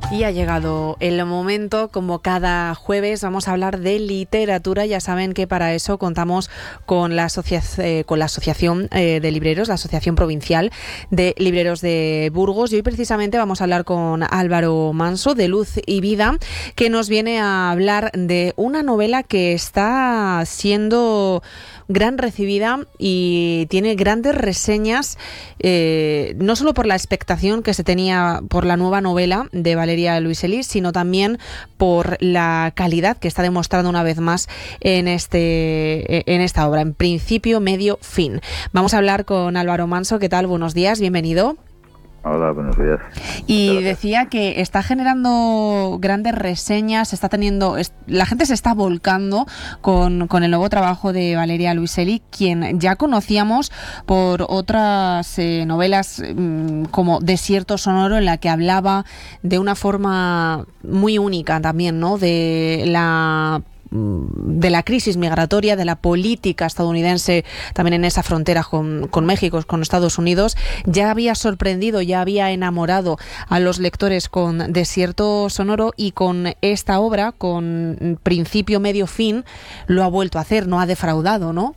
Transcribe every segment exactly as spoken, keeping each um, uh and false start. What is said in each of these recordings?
Y ha llegado el momento, como cada jueves vamos a hablar de literatura. Ya saben que para eso contamos con la, asocia eh, con la Asociación eh, de Libreros, la Asociación Provincial de Libreros de Burgos. Y hoy precisamente vamos a hablar con Álvaro Manso, de Luz y Vida, que nos viene a hablar de una novela que está siendo gran recibida y tiene grandes reseñas, eh, no solo por la expectación que se tenía por la nueva novela de Valeria Luiselli, sino también por la calidad que está demostrando una vez más en, este, en esta obra, en principio, medio, fin. Vamos a hablar con Álvaro Manso. ¿Qué tal? Buenos días, bienvenido. Hola, buenos días. Y decía que está generando grandes reseñas, está teniendo, la gente se está volcando con, con el nuevo trabajo de Valeria Luiselli, quien ya conocíamos por otras eh, novelas mmm, como Desierto Sonoro, en la que hablaba de una forma muy única también, ¿no?, de la de la crisis migratoria, de la política estadounidense también en esa frontera con, con México, con Estados Unidos. Ya había sorprendido, ya había enamorado a los lectores con Desierto Sonoro, y con esta obra, con principio, medio, fin, lo ha vuelto a hacer, no ha defraudado, ¿no?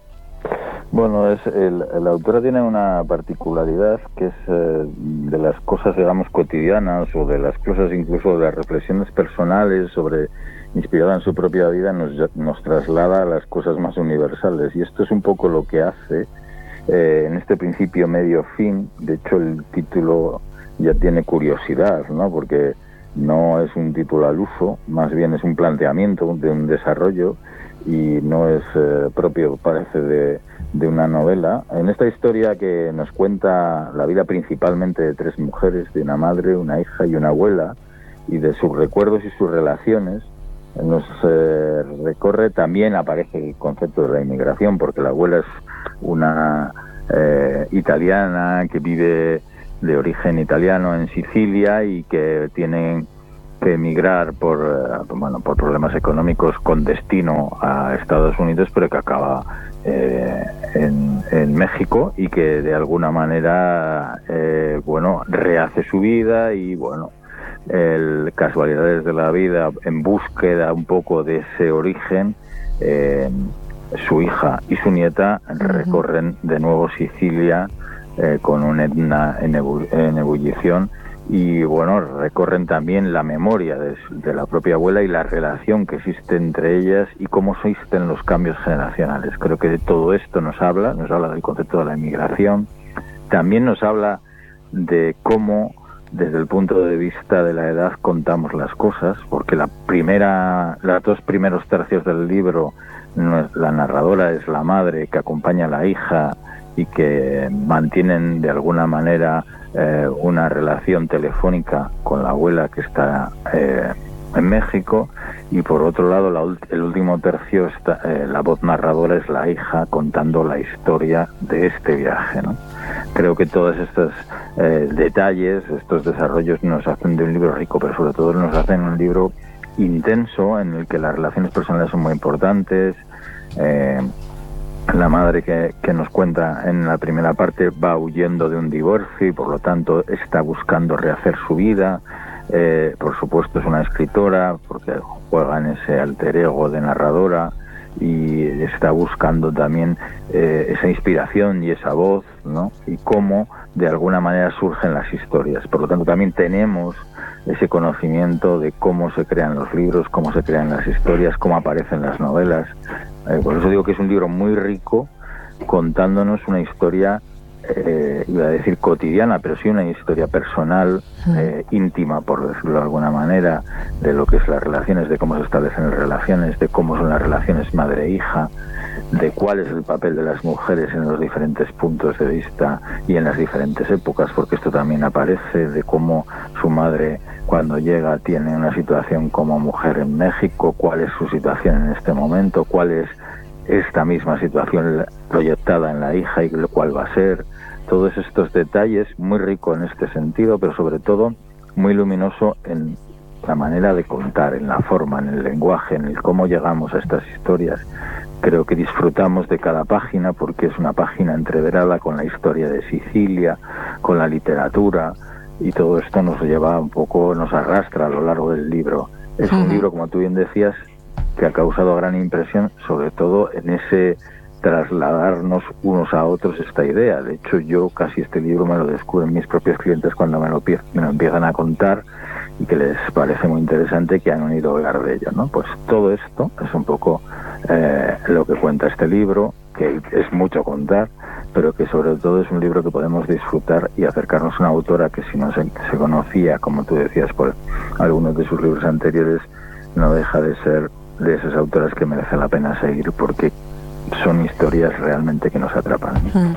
Bueno, es el, la autora tiene una particularidad que es eh, de las cosas, digamos, cotidianas, o de las cosas, incluso de las reflexiones personales sobre inspirada en su propia vida, nos, nos traslada a las cosas más universales, y esto es un poco lo que hace eh, en este principio, medio, fin. De hecho, el título ya tiene curiosidad, ¿no?, porque no es un título al uso, más bien es un planteamiento de un desarrollo, y no es eh, propio, parece, de, de una novela. En esta historia, que nos cuenta la vida principalmente de tres mujeres, de una madre, una hija y una abuela, y de sus recuerdos y sus relaciones, nos eh, recorre, también aparece el concepto de la inmigración, porque la abuela es una eh, italiana que vive de origen italiano en Sicilia y que tiene que emigrar por eh, bueno por problemas económicos con destino a Estados Unidos, pero que acaba eh, en, en México, y que de alguna manera eh, bueno rehace su vida, y bueno el casualidades de la vida, en búsqueda un poco de ese origen, eh, su hija y su nieta recorren de nuevo Sicilia eh, con un Etna en, ebu en ebullición, y bueno, recorren también la memoria de, de la propia abuela y la relación que existe entre ellas, y cómo existen los cambios generacionales. Creo que de todo esto nos habla, nos habla del concepto de la inmigración, también nos habla de cómo, desde el punto de vista de la edad, contamos las cosas, porque la primera, los dos primeros tercios del libro, la narradora es la madre que acompaña a la hija y que mantienen de alguna manera eh, una relación telefónica con la abuela, que está eh, en México, y por otro lado la, el último tercio está, eh, la voz narradora es la hija contando la historia de este viaje, ¿no? Creo que todos estos eh, detalles, estos desarrollos, nos hacen de un libro rico, pero sobre todo nos hacen un libro intenso, en el que las relaciones personales son muy importantes. Eh, la madre que, que nos cuenta en la primera parte va huyendo de un divorcio y por lo tanto está buscando rehacer su vida. Eh, por supuesto es una escritora, porque juega en ese alter ego de narradora, y está buscando también eh, esa inspiración y esa voz, ¿no?, y cómo de alguna manera surgen las historias. Por lo tanto, también tenemos ese conocimiento de cómo se crean los libros, cómo se crean las historias, cómo aparecen las novelas. Eh, por eso digo que es un libro muy rico, contándonos una historia, eh, iba a decir cotidiana, pero sí una historia personal, eh, íntima, por decirlo de alguna manera, de lo que es las relaciones, de cómo se establecen las relaciones, de cómo son las relaciones madre-hija, de cuál es el papel de las mujeres en los diferentes puntos de vista y en las diferentes épocas, porque esto también aparece, de cómo su madre, cuando llega, tiene una situación como mujer en México, cuál es su situación en este momento, cuál es esta misma situación proyectada en la hija y cuál va a ser. Todos estos detalles, muy rico en este sentido, pero sobre todo muy luminoso en la manera de contar, en la forma, en el lenguaje, en el cómo llegamos a estas historias. Creo que disfrutamos de cada página, porque es una página entreverada con la historia de Sicilia, con la literatura, y todo esto nos lleva un poco, nos arrastra a lo largo del libro. Es un libro, como tú bien decías, que ha causado gran impresión, sobre todo en ese trasladarnos unos a otros esta idea. De hecho, yo casi este libro me lo descubren mis propios clientes cuando me lo, me lo empiezan a contar y que les parece muy interesante, que han oído hablar de ello, ¿no? Pues todo esto es un poco eh, lo que cuenta este libro, que es mucho contar, pero que sobre todo es un libro que podemos disfrutar y acercarnos a una autora que, si no se, se conocía, como tú decías, por algunos de sus libros anteriores, no deja de ser de esas autoras que merece la pena seguir, porque son historias realmente que nos atrapan. Mm.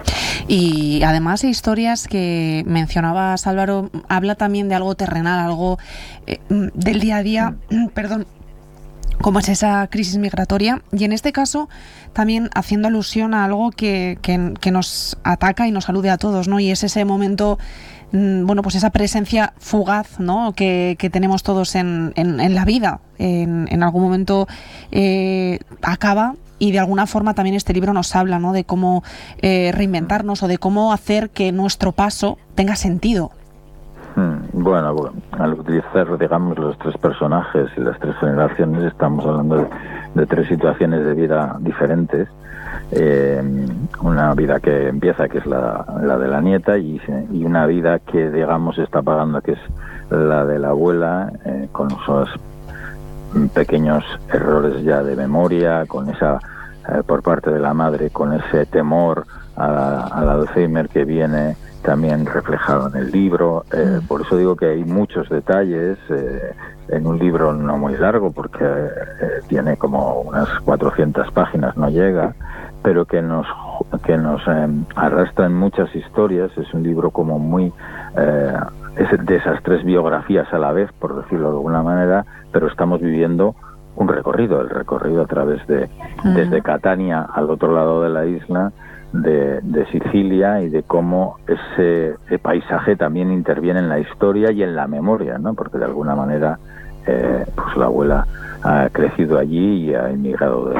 Y además historias que mencionabas, Álvaro, habla también de algo terrenal, algo eh, del día a día, mm. perdón, como es esa crisis migratoria, y en este caso también haciendo alusión a algo que, que, que nos ataca y nos alude a todos, ¿no? Y es ese momento, bueno, pues esa presencia fugaz, ¿no?, que, que tenemos todos en, en, en la vida. En, en algún momento eh, acaba, y de alguna forma también este libro nos habla, ¿no?, de cómo eh, reinventarnos o de cómo hacer que nuestro paso tenga sentido. Bueno, bueno, al utilizar, digamos, los tres personajes y las tres generaciones, estamos hablando de, de tres situaciones de vida diferentes. Eh, una vida que empieza, que es la, la de la nieta, y, y una vida que, digamos, está pagando, que es la de la abuela, eh, con esos pequeños errores ya de memoria, con esa, eh, por parte de la madre, con ese temor a, al Alzheimer que viene también reflejado en el libro. Eh, por eso digo que hay muchos detalles eh, en un libro no muy largo, porque eh, tiene como unas cuatrocientas páginas, no llega, pero que nos que nos eh, arrastra en muchas historias. Es un libro como muy eh, es de esas tres biografías a la vez, por decirlo de alguna manera, pero estamos viviendo un recorrido, el recorrido a través de uh-huh. desde Catania al otro lado de la isla, de, de Sicilia, y de cómo ese, ese paisaje también interviene en la historia y en la memoria, ¿no? Porque de alguna manera eh, pues la abuela ha crecido allí y ha emigrado de,